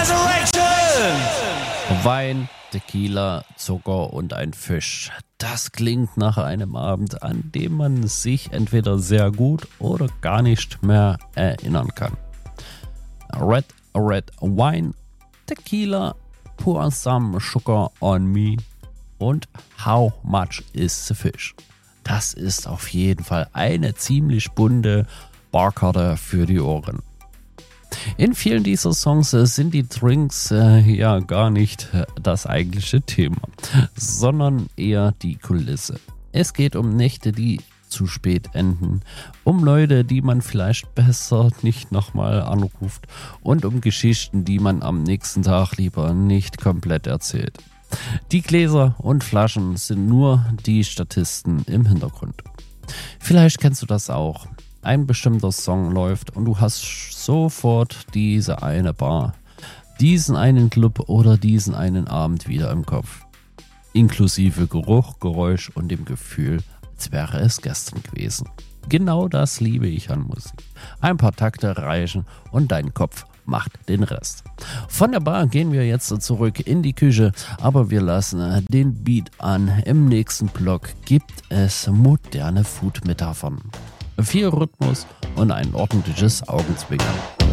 Resurrection! Wein, Tequila, Zucker und ein Fisch. Das klingt nach einem Abend, an dem man sich entweder sehr gut oder gar nicht mehr erinnern kann. Red Wine, Tequila, pour some sugar on me und how much is the fish? Das ist auf jeden Fall eine ziemlich bunte Barkarte für die Ohren. In vielen dieser Songs sind die Drinks ja gar nicht das eigentliche Thema, sondern eher die Kulisse. Es geht um Nächte, die zu spät enden, um Leute, die man vielleicht besser nicht nochmal anruft und um Geschichten, die man am nächsten Tag lieber nicht komplett erzählt. Die Gläser und Flaschen sind nur die Statisten im Hintergrund. Vielleicht kennst du das auch. Ein bestimmter Song läuft und du hast sofort diese eine Bar, diesen einen Club oder diesen einen Abend wieder im Kopf. Inklusive Geruch, Geräusch und dem Gefühl, als wäre es gestern gewesen. Genau das liebe ich an Musik. Ein paar Takte reichen und dein Kopf macht den Rest. Von der Bar gehen wir jetzt zurück in die Küche, aber wir lassen den Beat an. Im nächsten Block gibt es moderne Food-Metaphern. Viel Rhythmus und ein ordentliches Augenzwinkern.